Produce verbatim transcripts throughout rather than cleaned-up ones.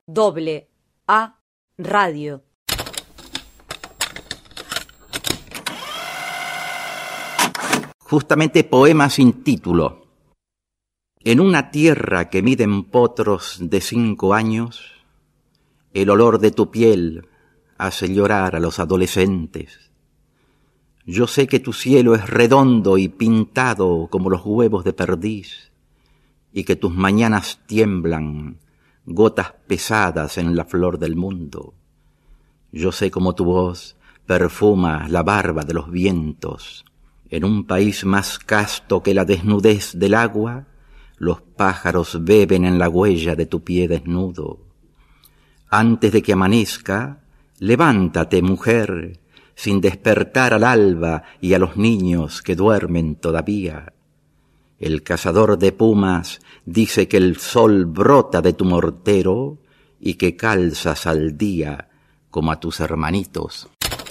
Doble A Radio. Justamente poema sin título. En una tierra que miden potros de cinco años, el olor de tu piel hace llorar a los adolescentes. Yo sé que tu cielo es redondo y pintado como los huevos de perdiz, y que tus mañanas tiemblan gotas pesadas en la flor del mundo. Yo sé cómo tu voz perfuma la barba de los vientos. En un país más casto que la desnudez del agua, los pájaros beben en la huella de tu pie desnudo. Antes de que amanezca, levántate, mujer, sin despertar al alba y a los niños que duermen todavía. El cazador de pumas dice que el sol brota de tu mortero y que calzas al día como a tus hermanitos.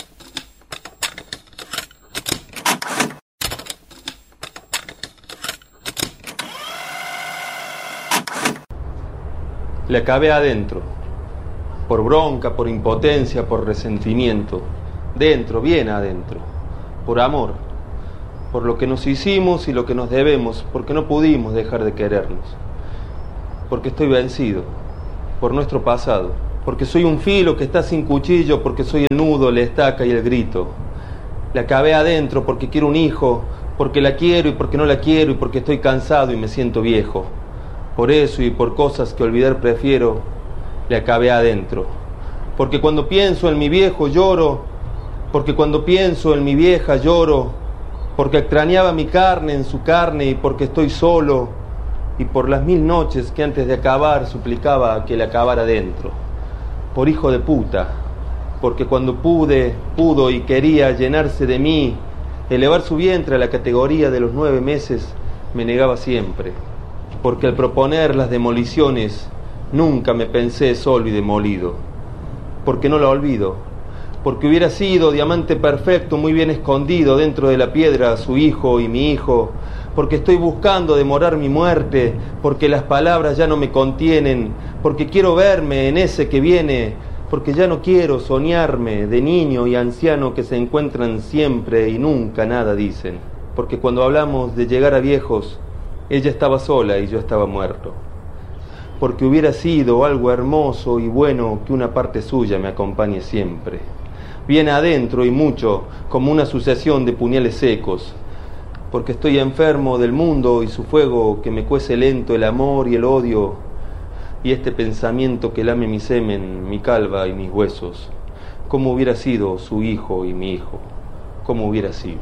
Le acabé adentro, por bronca, por impotencia, por resentimiento, dentro, bien adentro, por amor, por lo que nos hicimos y lo que nos debemos, porque no pudimos dejar de querernos, porque estoy vencido, por nuestro pasado, porque soy un filo que está sin cuchillo, porque soy el nudo, la estaca y el grito. Le acabé adentro porque quiero un hijo, porque la quiero y porque no la quiero y porque estoy cansado y me siento viejo. Por eso y por cosas que olvidar prefiero, le acabé adentro. Porque cuando pienso en mi viejo lloro, porque cuando pienso en mi vieja lloro, porque extrañaba mi carne en su carne y porque estoy solo, y por las mil noches que antes de acabar suplicaba que le acabara adentro. Por hijo de puta, porque cuando pude, pudo y quería llenarse de mí, elevar su vientre a la categoría de los nueve meses, me negaba siempre. Porque al proponer las demoliciones nunca me pensé solo y demolido, porque no la olvido, porque hubiera sido diamante perfecto muy bien escondido dentro de la piedra su hijo y mi hijo, porque estoy buscando demorar mi muerte, porque las palabras ya no me contienen, porque quiero verme en ese que viene, porque ya no quiero soñarme de niño y anciano que se encuentran siempre y nunca nada dicen, porque cuando hablamos de llegar a viejos, ella estaba sola y yo estaba muerto, porque hubiera sido algo hermoso y bueno que una parte suya me acompañe siempre, bien adentro y mucho, como una sucesión de puñales secos, porque estoy enfermo del mundo y su fuego que me cuece lento el amor y el odio, y este pensamiento que lame mi semen, mi calva y mis huesos, cómo hubiera sido su hijo y mi hijo, cómo hubiera sido.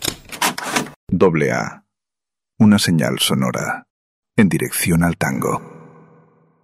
Doble A, una señal sonora en dirección al tango.